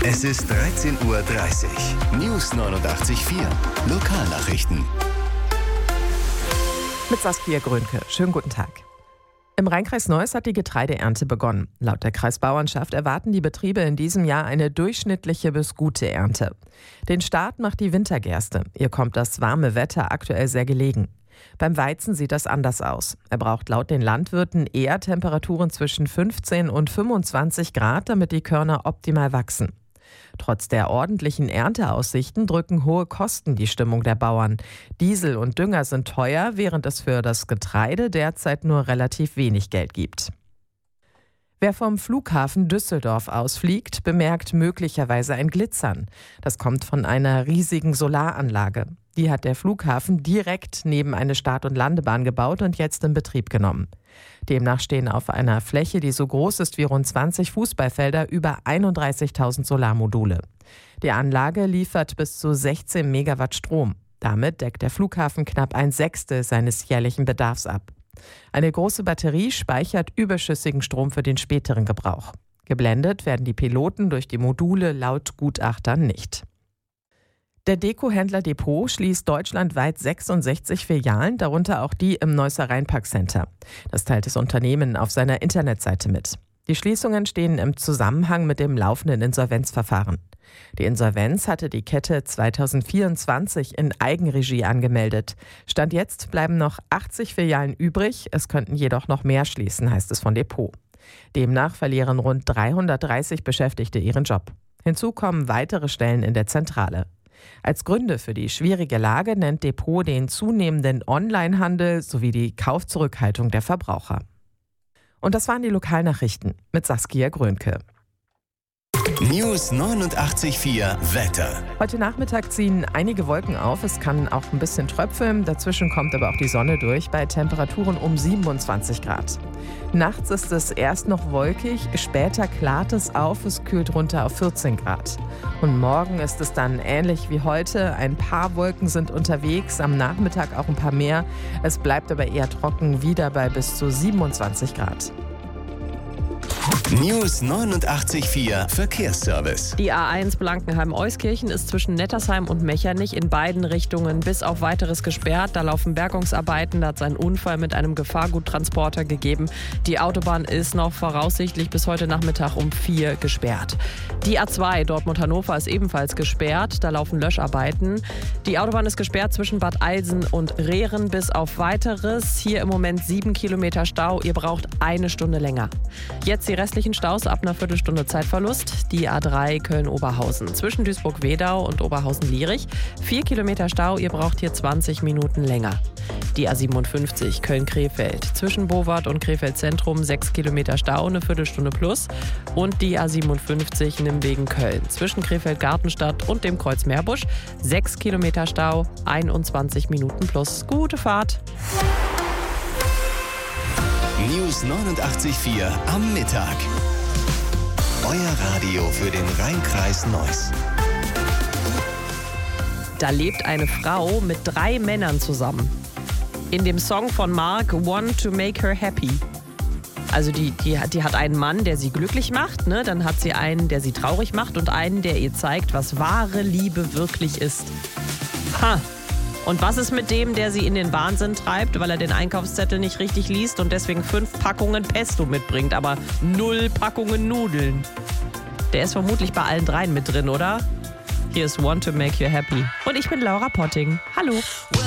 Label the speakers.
Speaker 1: Es ist 13:30 Uhr. News 89.4. Lokalnachrichten.
Speaker 2: Mit Saskia Grönke. Schönen guten Tag. Im Rheinkreis Neuss hat die Getreideernte begonnen. Laut der Kreisbauernschaft erwarten die Betriebe in diesem Jahr eine durchschnittliche bis gute Ernte. Den Start macht die Wintergerste. Ihr kommt das warme Wetter aktuell sehr gelegen. Beim Weizen sieht das anders aus. Er braucht laut den Landwirten eher Temperaturen zwischen 15 und 25 Grad, damit die Körner optimal wachsen. Trotz der ordentlichen Ernteaussichten drücken hohe Kosten die Stimmung der Bauern. Diesel und Dünger sind teuer, während es für das Getreide derzeit nur relativ wenig Geld gibt. Wer vom Flughafen Düsseldorf ausfliegt, bemerkt möglicherweise ein Glitzern. Das kommt von einer riesigen Solaranlage. Die hat der Flughafen direkt neben eine Start- und Landebahn gebaut und jetzt in Betrieb genommen. Demnach stehen auf einer Fläche, die so groß ist wie rund 20 Fußballfelder, über 31.000 Solarmodule. Die Anlage liefert bis zu 16 Megawatt Strom. Damit deckt der Flughafen knapp 1/6 seines jährlichen Bedarfs ab. Eine große Batterie speichert überschüssigen Strom für den späteren Gebrauch. Geblendet werden die Piloten durch die Module laut Gutachtern nicht. Der Dekohändler Depot schließt deutschlandweit 66 Filialen, darunter auch die im Neusser Rheinparkcenter. Das teilt das Unternehmen auf seiner Internetseite mit. Die Schließungen stehen im Zusammenhang mit dem laufenden Insolvenzverfahren. Die Insolvenz hatte die Kette 2024 in Eigenregie angemeldet. Stand jetzt bleiben noch 80 Filialen übrig, es könnten jedoch noch mehr schließen, heißt es von Depot. Demnach verlieren rund 330 Beschäftigte ihren Job. Hinzu kommen weitere Stellen in der Zentrale. Als Gründe für die schwierige Lage nennt Depot den zunehmenden Onlinehandel sowie die Kaufzurückhaltung der Verbraucher. Und das waren die Lokalnachrichten mit Saskia Grönke.
Speaker 1: News 89.4 Wetter.
Speaker 2: Heute Nachmittag ziehen einige Wolken auf. Es kann auch ein bisschen tröpfeln. Dazwischen kommt aber auch die Sonne durch bei Temperaturen um 27 Grad. Nachts ist es erst noch wolkig, später klart es auf. Es kühlt runter auf 14 Grad. Und morgen ist es dann ähnlich wie heute. Ein paar Wolken sind unterwegs, am Nachmittag auch ein paar mehr. Es bleibt aber eher trocken, wieder bei bis zu 27 Grad.
Speaker 1: News 89.4 Verkehrsservice.
Speaker 3: Die A1 Blankenheim-Euskirchen ist zwischen Nettersheim und Mechernich in beiden Richtungen bis auf Weiteres gesperrt. Da laufen Bergungsarbeiten, da hat es einen Unfall mit einem Gefahrguttransporter gegeben. Die Autobahn ist noch voraussichtlich bis heute Nachmittag um 4 gesperrt. Die A2 Dortmund-Hannover ist ebenfalls gesperrt, da laufen Löscharbeiten. Die Autobahn ist gesperrt zwischen Bad Eilsen und Rehren bis auf Weiteres. Hier im Moment 7 Kilometer Stau, ihr braucht eine Stunde länger. Jetzt die restlichen Staus ab einer Viertelstunde Zeitverlust. Die A3 Köln-Oberhausen zwischen Duisburg-Wedau und Oberhausen-Lierich. 4 Kilometer Stau, ihr braucht hier 20 Minuten länger. Die A57 Köln-Krefeld zwischen Bowart und Krefeld Zentrum 6 Kilometer Stau, eine Viertelstunde plus. Und die A57 Nimwegen-Köln zwischen Krefeld-Gartenstadt und dem Kreuz Meerbusch 6 Kilometer Stau, 21 Minuten plus. Gute Fahrt!
Speaker 1: News 89.4 am Mittag. Euer Radio für den Rheinkreis Neuss.
Speaker 3: Da lebt eine Frau mit 3 Männern zusammen. In dem Song von Mark, One to Make Her Happy. Also die hat einen Mann, der sie glücklich macht, ne? Dann hat sie einen, der sie traurig macht und einen, der ihr zeigt, was wahre Liebe wirklich ist. Ha! Und was ist mit dem, der sie in den Wahnsinn treibt, weil er den Einkaufszettel nicht richtig liest und deswegen 5 Packungen Pesto mitbringt, aber 0 Packungen Nudeln? Der ist vermutlich bei allen 3 mit drin, oder? Hier ist One to Make You Happy. Und ich bin Laura Potting. Hallo.